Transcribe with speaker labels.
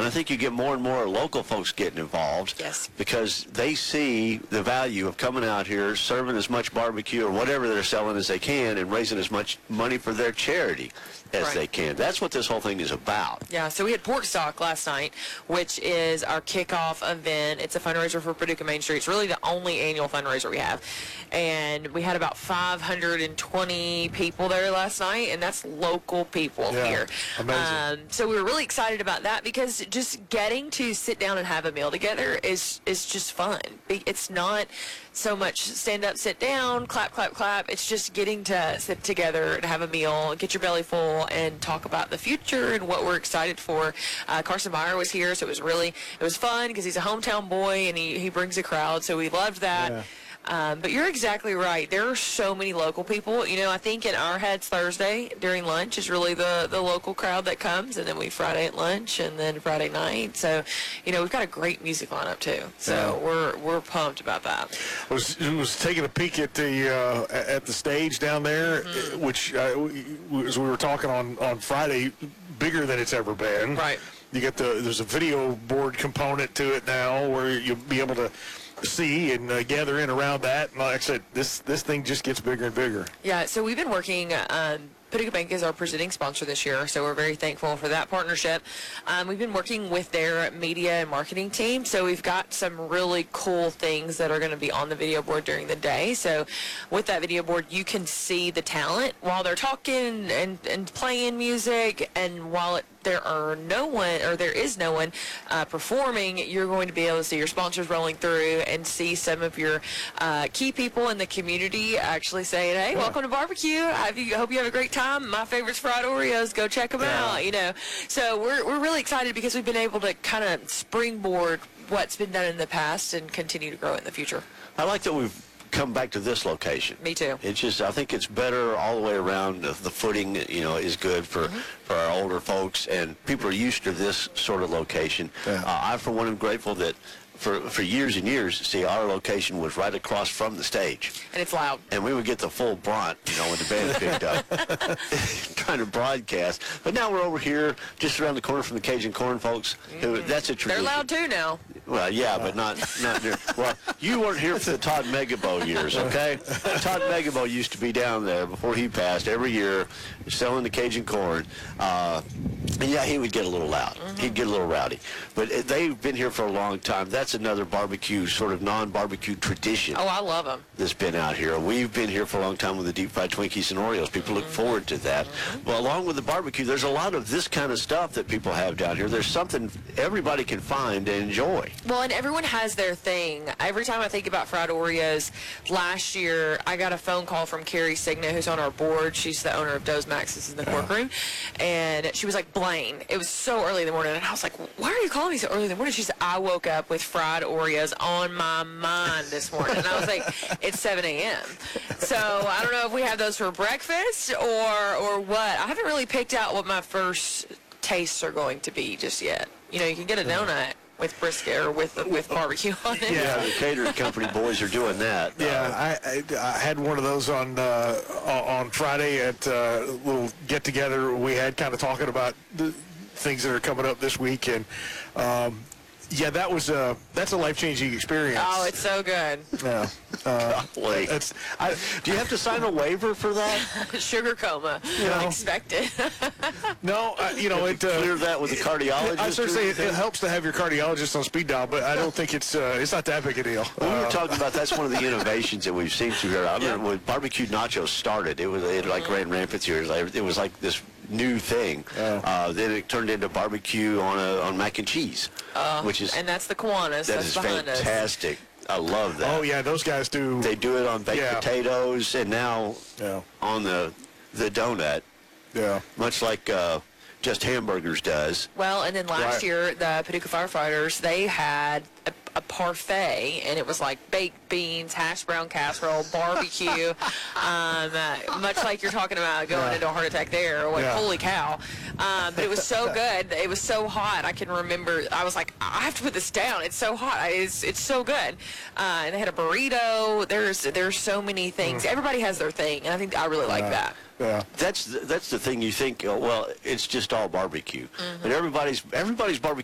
Speaker 1: I think you get more and more local folks getting involved.
Speaker 2: Yes.
Speaker 1: Because they see the value of coming out here, serving as much barbecue or whatever they're selling as they can, and raising as much money for their charity as they can. That's what this whole thing is about.
Speaker 2: Yeah, so we had Pork Stock last night, which is our kickoff event. It's a fundraiser for Paducah Main Street. It's really the only annual fundraiser we have. And we had about 520 people there last night, and that's local people here.
Speaker 3: Amazing.
Speaker 2: So we were really excited about that because just getting to sit down and have a meal together is just fun. It's not so much stand up, sit down, clap, clap, clap. It's just getting to sit together and have a meal, get your belly full, and talk about the future and what we're excited for. Carson Meyer was here, so it was fun because he's a hometown boy and he brings a crowd, so we loved that.
Speaker 3: Yeah.
Speaker 2: But you're exactly right. There are so many local people. You know, I think in our heads Thursday during lunch is really the local crowd that comes, and then we Friday at lunch, and then Friday night. So, you know, we've got a great music lineup too. So we're pumped about that.
Speaker 3: Was taking a peek at the stage down there, which as we were talking on Friday, bigger than it's ever been.
Speaker 2: Right.
Speaker 3: You get there's a video board component to it now where you'll be able to see and gather in around that. And like I said, this thing just gets bigger and bigger.
Speaker 2: Yeah, so we've been working. Paducah Bank is our presenting sponsor this year, so we're very thankful for that partnership. We've been working with their media and marketing team, so we've got some really cool things that are going to be on the video board during the day. So with that video board, you can see the talent while they're talking and playing music, and while there is no one performing, you're going to be able to see your sponsors rolling through and see some of your key people in the community actually saying, "Hey, welcome to barbecue. I hope you have a great time. My favorite's fried Oreos. Go check them out." You know, so we're really excited because we've been able to kind of springboard what's been done in the past and continue to grow it in the future.
Speaker 1: I like that we've come back to this location.
Speaker 2: Me too.
Speaker 1: It's just, I think it's better all the way around. The footing, you know, is good for our older folks, and people are used to this sort of location. I, for one, am grateful that for years and years, see, our location was right across from the stage.
Speaker 2: And it's loud.
Speaker 1: And we would get the full brunt, you know, when the band picked up, trying to broadcast. But now we're over here, just around the corner from the Cajun Corn folks. That's a tradition.
Speaker 2: They're loud too now.
Speaker 1: Well, yeah, but not near. Well, you weren't here for the Todd Megabo years, okay? Todd Megabo used to be down there before he passed every year selling the Cajun Corn. And yeah, he would get a little loud. He'd get a little rowdy. But they've been here for a long time. That's another barbecue, sort of non-barbecue tradition.
Speaker 2: Oh, I love them.
Speaker 1: That's been out here. We've been here for a long time with the deep fried Twinkies and Oreos. People look forward to that. Well, along with the barbecue, there's a lot of this kind of stuff that people have down here. There's something everybody can find and enjoy.
Speaker 2: Well, and everyone has their thing. Every time I think about fried Oreos, last year I got a phone call from Carrie Signa, who's on our board. She's the owner of Doe's Max's in the Corkroom. And she was like, Blaine, it was so early in the morning. And I was like, why are you calling me so early in the morning? She said, I woke up with fried Oreos on my mind this morning. And I was like, it's 7 a.m. So I don't know if we have those for breakfast or what. I haven't really picked out what my first tastes are going to be just yet. You know, you can get a donut with brisket or with barbecue on it.
Speaker 1: Yeah, the catering company boys are doing that.
Speaker 3: Yeah, I had one of those on Friday at a little get-together we had, kind of talking about the things that are coming up this week. And, yeah, that's a life-changing experience.
Speaker 2: Oh, it's so good.
Speaker 3: Yeah.
Speaker 1: Do you have to sign a waiver for that?
Speaker 2: Sugar coma. Expected.
Speaker 3: No, you know, it
Speaker 1: clear that with the cardiologist.
Speaker 3: I was going to say it helps to have your cardiologist on speed dial, but I don't think it's not that big a deal.
Speaker 1: We were talking about that's one of the innovations that we've seen through here. I remember when barbecue nachos started, it like ran rampant here. It was like this new thing. Then it turned into barbecue on mac and cheese,
Speaker 2: and that's the Kiwanis.
Speaker 1: That is fantastic. I love that.
Speaker 3: Oh yeah, those guys do.
Speaker 1: They do it on baked potatoes, and now on the donut.
Speaker 3: Yeah.
Speaker 1: Much like Just Hamburgers does.
Speaker 2: Well, and then last year, the Paducah Firefighters, they had a parfait, and it was like baked beans, hash brown casserole, barbecue, much like you're talking about going into a heart attack there. Holy cow. But it was so good. It was so hot. I can remember, I was like, I have to put this down. It's so hot. It's so good. And they had a burrito. There's so many things. Everybody has their thing, and I think I really like that.
Speaker 3: Yeah.
Speaker 1: That's the thing. You think, well, it's just all barbecue. But everybody's barbecue